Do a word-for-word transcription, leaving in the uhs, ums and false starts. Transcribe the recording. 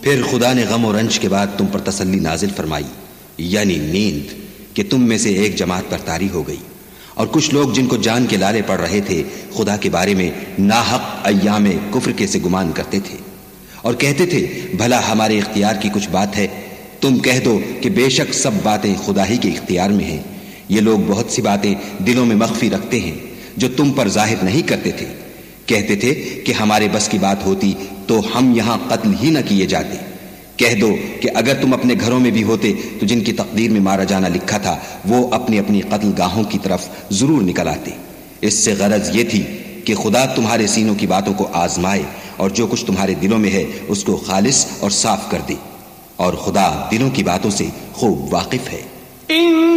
फिर खुदा ने गम और रंज के बाद तुम पर तसल्ली नाजिल फरमाई, यानी नींद, कि तुम में से एक जमात पर तारी हो गई। और कुछ लोग जिनको जान के लाले पड़ रहे थे खुदा के बारे में नाहक अय्याम कुफ्र के से गुमान करते थे और कहते थे, भला हमारे इख्तियार की कुछ बात है? तुम कह दो कि बेशक सब बातें खुदा ही के इख्तियार में हैं। ये लोग बहुत सी बातें दिलों में मख्फी रखते हैं जो तुम पर जाहिर नहीं करते थे। कहते थे कि हमारे बस की बात होती तो हम यहां कत्ल ही न किए जाते। कह दो कि अगर तुम अपने घरों में भी होते तो जिनकी तकदीर में मारा जाना लिखा था वो अपनी अपनी कत्ल गाहों की तरफ जरूर निकल आते। इससे गरज ये थी कि खुदा तुम्हारे सीनों की बातों को आजमाए और जो कुछ तुम्हारे दिलों में है उसको खालिस और साफ कर दे। और खुदा दिलों की बातों से खूब वाकिफ है।